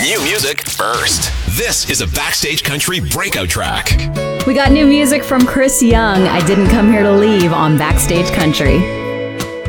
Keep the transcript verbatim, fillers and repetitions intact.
New music first. This is a Backstage Country breakout track. We got new music from Chris Young, I Didn't Come Here to Leave, on Backstage Country.